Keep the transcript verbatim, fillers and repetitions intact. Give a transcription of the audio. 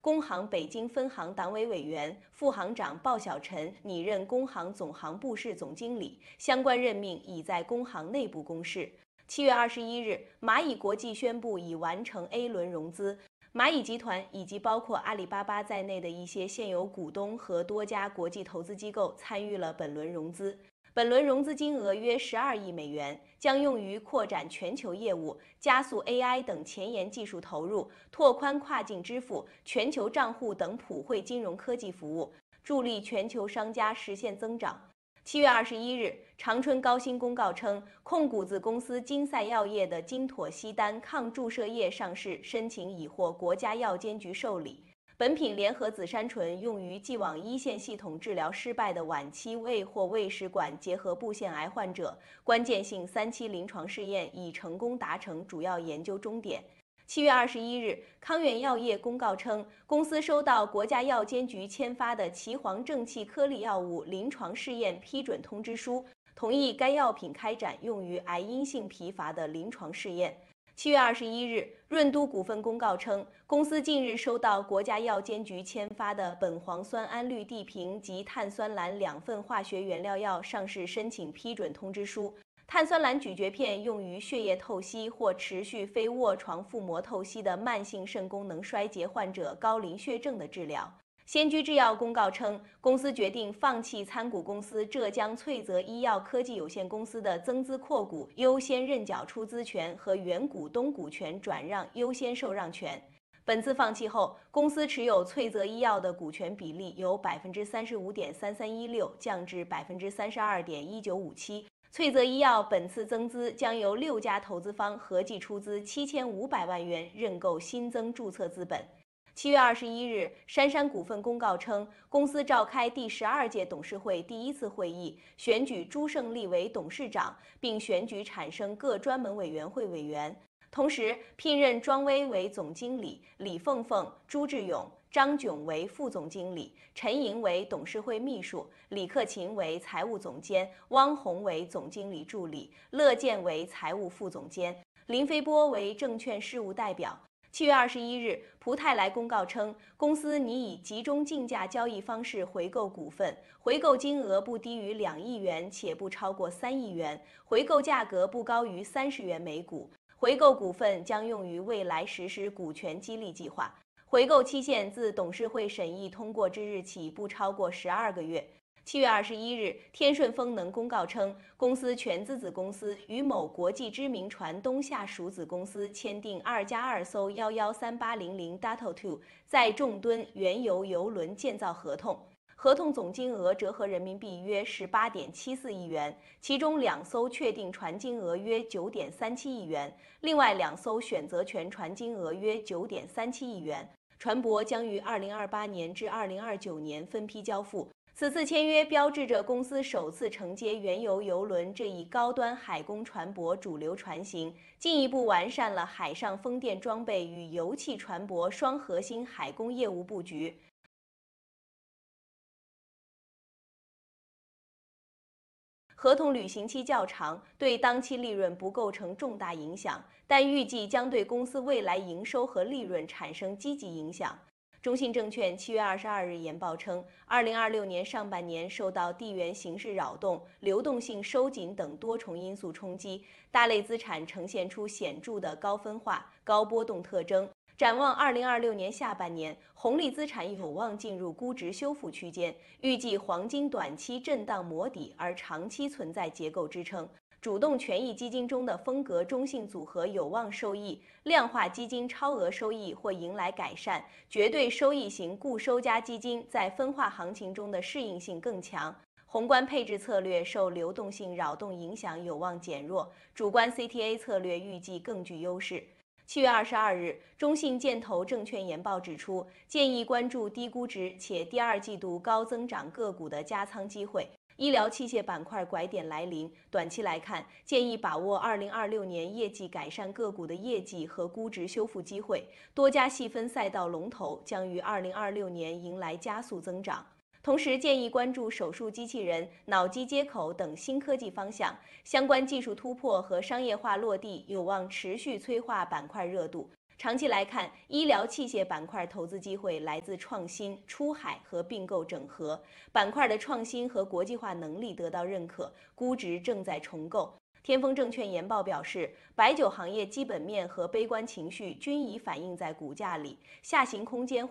工行北京分行党委委员、副行长鲍小晨拟任工行总行部室总经理，相关任命已在工行内部公示。七月二十一日，蚂蚁国际宣布已完成 A 轮融资。蚂蚁集团以及包括阿里巴巴在内的一些现有股东和多家国际投资机构参与了本轮融资。本轮融资金额约十二亿美元，将用于扩展全球业务、加速 A I 等前沿技术投入、拓宽跨境支付、全球账户等普惠金融科技服务，助力全球商家实现增长。七月二十一日，长春高新公告称，控股子公司金赛药业的金妥昔丹抗注射液上市申请已获国家药监局受理。本品联合紫杉醇用于既往一线系统治疗失败的晚期胃或胃食管结核部腺癌患者，关键性三期临床试验已成功达成主要研究终点。七月二十一日，康远药业公告称，公司收到国家药监局签发的岐黄正气颗粒药物临床试验批准通知书，同意该药品开展用于癌因性疲乏的临床试验。七月二十一日，润都股份公告称，公司近日收到国家药监局签发的苯磺酸胺氯地平及碳酸蓝两份化学原料药上市申请批准通知书。碳酸蓝咀嚼片用于血液透析或持续非卧床腹膜透析的慢性肾功能衰竭患者高磷血症的治疗。先居制药公告称，公司决定放弃参股公司浙江翠泽医药科技有限公司的增资扩股优先认缴出资权和原股东股权转让优先受让权。本次放弃后，公司持有翠泽医药的股权比例由百分之三十五点三三一六降至百分之三十二点一九五七。翠泽医药本次增资将由六家投资方合计出资七千五百万元认购新增注册资本。七月二十一日，杉杉股份公告称，公司召开第十二届董事会第一次会议，选举朱胜利为董事长，并选举产生各专门委员会委员。同时，聘任庄威为总经理，李凤凤、朱志勇、张炯为副总经理，陈莹为董事会秘书，李克勤为财务总监，汪红为总经理助理，乐健为财务副总监，林飞波为证券事务代表。七月二十一日，蒲泰来公告称，公司拟以集中竞价交易方式回购股份，回购金额不低于两亿元，且不超过三亿元，回购价格不高于三十元每股。回购股份将用于未来实施股权激励计划，回购期限自董事会审议通过之日起不超过十二个月。七月二十一日，天顺风能公告称，公司全资子公司与某国际知名船东下属子公司签订二加二艘幺幺三八零零 Dato Two 载重吨原油油轮建造合同，合同总金额折合人民币约十八点七四亿元，其中两艘确定船金额约九点三七亿元，另外两艘选择权船金额约九点三七亿元。船舶将于二零二八年至二零二九年分批交付。此次签约标志着公司首次承接原油油轮这一高端海工船舶主流船型，进一步完善了海上风电装备与油气船舶双核心海工业务布局。合同履行期较长，对当期利润不构成重大影响，但预计将对公司未来营收和利润产生积极影响。中信证券七月二十二日研报称，二零二六年上半年受到地缘形势扰动、流动性收紧等多重因素冲击，大类资产呈现出显著的高分化、高波动特征。展望二零二六年下半年，红利资产有望进入估值修复区间，预计黄金短期震荡磨底，而长期存在结构支撑。主动权益基金中的风格中性组合有望受益，量化基金超额收益或迎来改善，绝对收益型固收加基金在分化行情中的适应性更强。宏观配置策略受流动性扰动影响有望减弱，主观 C T A 策略预计更具优势。七月二十二日，中信建投证券研报指出，建议关注低估值且第二季度高增长个股的加仓机会。医疗器械板块拐点来临，短期来看，建议把握二零二六年业绩改善个股的业绩和估值修复机会。多家细分赛道龙头将于二零二六年迎来加速增长。同时建议关注手术机器人、脑机接口等新科技方向，相关技术突破和商业化落地有望持续催化板块热度。 长期来看，医疗器械板块投资机会来自创新、出海和并购整合，板块的创新和国际化能力得到认可，估值正在重构。天风证券研报表示，白酒行业基本面和悲观情绪均已反映在股价里，下行空间